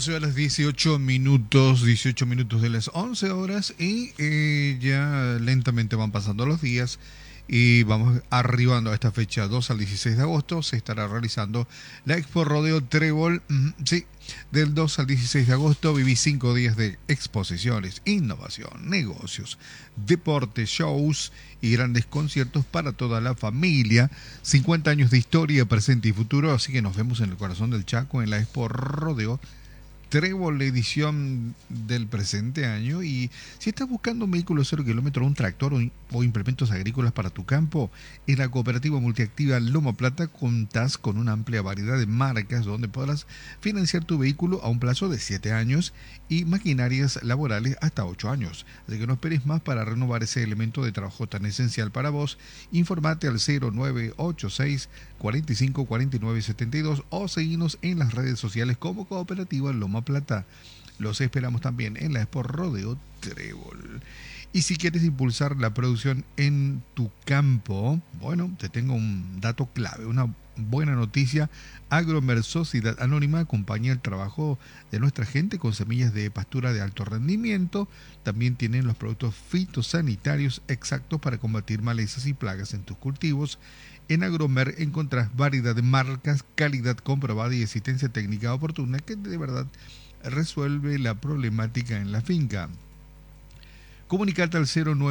11 horas 18 minutos, 18 minutos de las 11 horas y ya lentamente van pasando los días y vamos arribando a esta fecha 2 al 16 de agosto. Se estará realizando la Expo Rodeo Trébol. Sí, del 2 al 16 de agosto viví 5 días de exposiciones, innovación, negocios, deportes, shows y grandes conciertos para toda la familia. 50 años de historia, presente y futuro, así que nos vemos en el corazón del Chaco en la Expo Rodeo Trébol, edición del presente año. Y si estás buscando un vehículo 0 kilómetros, un tractor o implementos agrícolas para tu campo, en la cooperativa multiactiva Loma Plata contás con una amplia variedad de marcas donde podrás financiar tu vehículo a un plazo de 7 años y maquinarias laborales hasta 8 años. Así que no esperes más para renovar ese elemento de trabajo tan esencial para vos. Informate al 0986 45 49 72 o seguinos en las redes sociales como Cooperativa Loma Plata. Los esperamos también en la Expo Rodeo Trébol. Y si quieres impulsar la producción en tu campo, bueno, te tengo un dato clave, una buena noticia. Agromer Sociedad Anónima acompaña el trabajo de nuestra gente con semillas de pastura de alto rendimiento. También tienen los productos fitosanitarios exactos para combatir malezas y plagas en tus cultivos. En Agromer encontrás variedad de marcas, calidad comprobada y asistencia técnica oportuna que de verdad resuelve la problemática en la finca. Comunicate al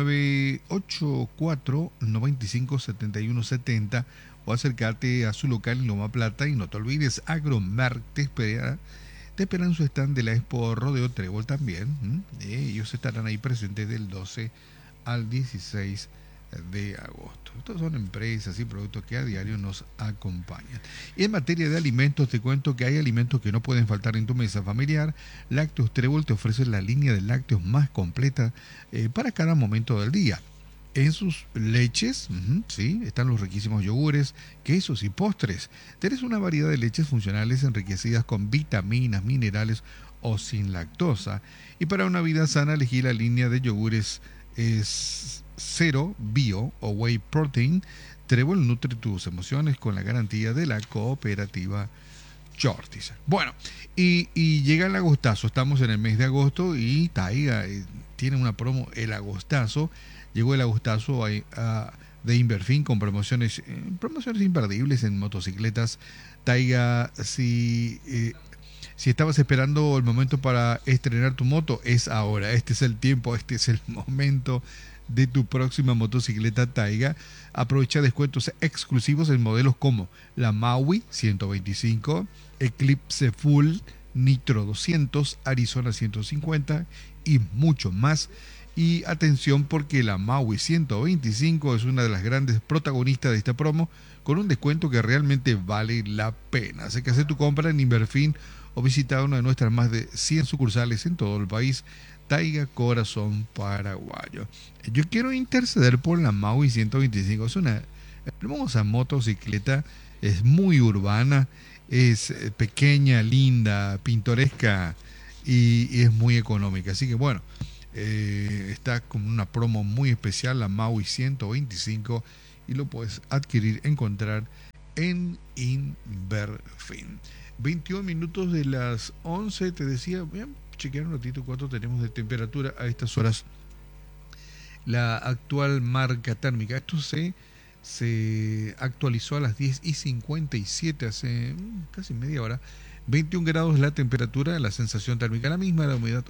0984 95 71 70 o acércate a su local en Loma Plata y no te olvides, Agromer te espera en su stand de la Expo Rodeo Trébol también. Ellos estarán ahí presentes del 12 al 16 de agosto. Estas son empresas y productos que a diario nos acompañan. Y en materia de alimentos, te cuento que hay alimentos que no pueden faltar en tu mesa familiar. Lácteos Trébol te ofrece la línea de lácteos más completa para cada momento del día. En sus leches, sí, están los riquísimos yogures, quesos y postres. Tenés una variedad de leches funcionales enriquecidas con vitaminas, minerales o sin lactosa. Y para una vida sana, elegí la línea de yogures Cero Bio o Whey Protein. Trébol nutre tus emociones con la garantía de la cooperativa Shorties. Bueno, y llega el agostazo. Estamos en el mes de agosto y Taiga tiene una promo, el agostazo. Llegó el agostazo de Inverfin con promociones imperdibles en motocicletas. Taiga, si estabas esperando el momento para estrenar tu moto, es ahora. Este es el tiempo, este es el momento de tu próxima motocicleta Taiga. Aprovecha descuentos exclusivos en modelos como la Maui 125, Eclipse Full, Nitro 200, Arizona 150 y mucho más. Y atención, porque la Maui 125 es una de las grandes protagonistas de esta promo, con un descuento que realmente vale la pena. Así que hace tu compra en Inverfin o visita una de nuestras más de 100 sucursales en todo el país. Taiga, corazón paraguayo. Yo quiero interceder por la Maui 125. Es una hermosa motocicleta, es muy urbana, es pequeña, linda, pintoresca y es muy económica. Así que bueno, está con una promo muy especial, la Maui 125, y lo puedes adquirir, encontrar en Inverfin. 21 minutos de las 11, te decía, voy a chequear un ratito cuánto tenemos de temperatura a estas horas. La actual marca térmica, esto se actualizó a las 10:57, hace casi media hora. 21 grados la temperatura, la sensación térmica la misma, la humedad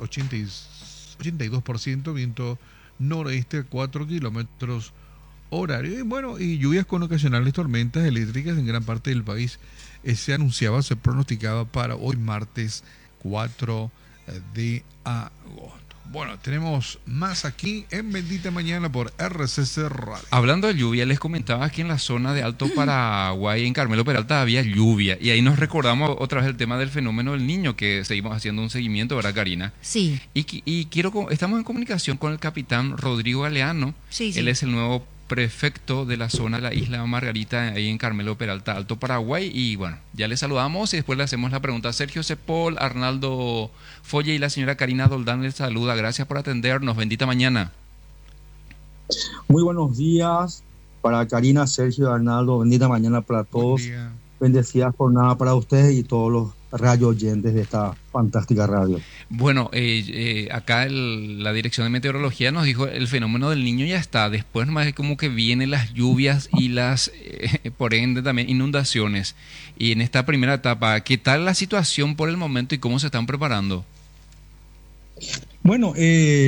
82%, viento noroeste a 4 kilómetros horario. Y bueno, y lluvias con ocasionales tormentas eléctricas en gran parte del país. Se pronosticaba para hoy martes 4 de agosto. Bueno, tenemos más aquí en Bendita Mañana por RCC Radio. Hablando de lluvia, les comentaba que en la zona de Alto Paraguay, en Carmelo Peralta, había lluvia. Y ahí nos recordamos otra vez el tema del fenómeno del Niño, que seguimos haciendo un seguimiento, ¿verdad, Karina? Sí. Estamos en comunicación con el capitán Rodrigo Galeano. Sí. Él es el nuevo prefecto de la zona de la isla Margarita, ahí en Carmelo Peralta, Alto Paraguay. Y bueno, ya le saludamos y después le hacemos la pregunta. Sergio Cepol, Arnaldo Folle y la señora Karina Doldán les saluda. Gracias por atendernos. Bendita mañana. Muy buenos días para Karina, Sergio, Arnaldo. Bendita mañana para todos. Bendecida jornada para ustedes y todos los radio oyentes de esta fantástica radio. Bueno, acá la Dirección de Meteorología nos dijo el fenómeno del Niño ya está. Después más es como que vienen las lluvias y las, por ende también inundaciones. Y en esta primera etapa, ¿qué tal la situación por el momento y cómo se están preparando? Bueno,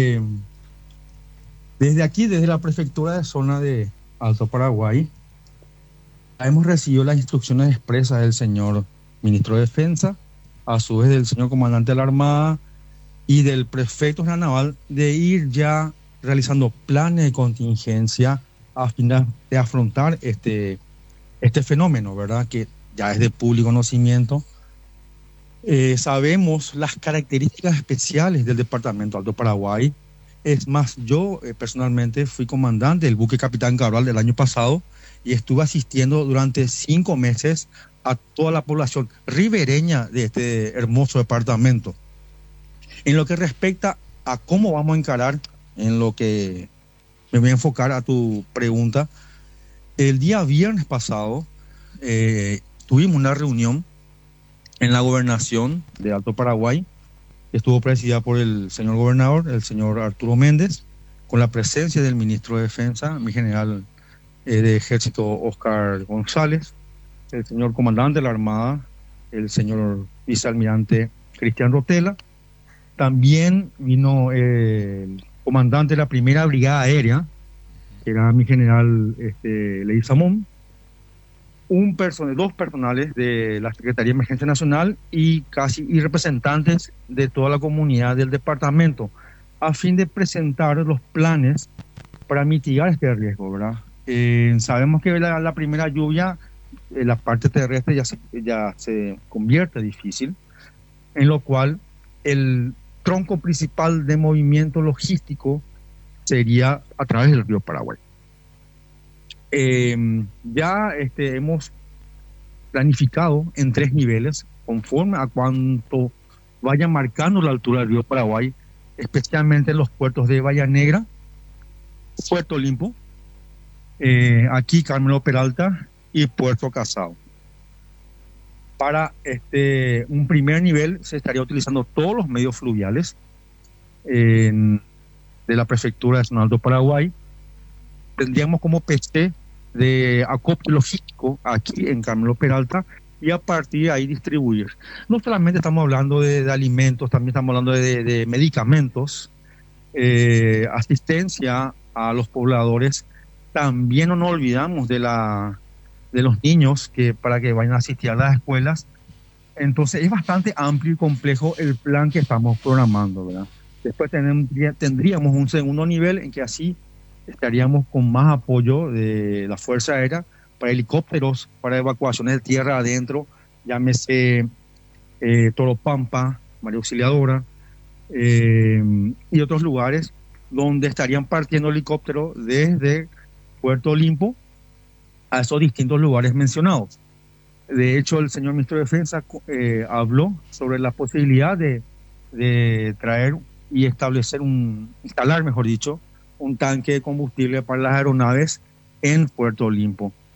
desde aquí, desde la prefectura de zona de Alto Paraguay, hemos recibido las instrucciones expresas del señor ministro de Defensa, a su vez del señor comandante de la Armada y del prefecto general naval, de ir ya realizando planes de contingencia a fin de afrontar este fenómeno, ¿verdad? Que ya es de público conocimiento. Sabemos las características especiales del departamento Alto Paraguay. Es más, yo personalmente fui comandante del buque Capitán Cabral del año pasado y estuve asistiendo durante 5 meses a toda la población ribereña de este hermoso departamento. En lo que respecta a cómo vamos a encarar, en lo que me voy a enfocar a tu pregunta, el día viernes pasado tuvimos una reunión en la gobernación de Alto Paraguay, que estuvo presidida por el señor gobernador, el señor Arturo Méndez, con la presencia del ministro de Defensa, mi general de Ejército Oscar González, el señor comandante de la Armada, el señor vicealmirante Cristian Rotela. También vino el comandante de la primera brigada aérea, que era mi general Ley Samón, dos personales de la Secretaría de Emergencia Nacional y representantes de toda la comunidad del departamento, a fin de presentar los planes para mitigar este riesgo, ¿verdad? Sabemos que la primera lluvia, la parte terrestre ya se convierte difícil, en lo cual el tronco principal de movimiento logístico sería a través del río Paraguay. Ya hemos planificado en 3 niveles, conforme a cuánto vaya marcando la altura del río Paraguay, especialmente en los puertos de Bahía Negra, Puerto Limpo, aquí Carmelo Peralta y Puerto Casado. Para un primer nivel se estaría utilizando todos los medios fluviales de la prefectura de San Alto Paraguay. Tendríamos como PC de acopio logístico aquí en Carmelo Peralta y a partir de ahí distribuir. No solamente estamos hablando de alimentos, también estamos hablando de medicamentos, asistencia a los pobladores. También no nos olvidamos de los niños para que vayan a asistir a las escuelas. Entonces es bastante amplio y complejo el plan que estamos programando, ¿verdad? Después tendríamos un segundo nivel en que así estaríamos con más apoyo de la Fuerza Aérea para helicópteros, para evacuaciones de tierra adentro, llámese Toropampa, María Auxiliadora, y otros lugares donde estarían partiendo helicópteros desde Puerto Limpo a esos distintos lugares mencionados. De hecho, el señor ministro de Defensa habló sobre la posibilidad de traer y instalar, mejor dicho, un tanque de combustible para las aeronaves en Puerto Limpo.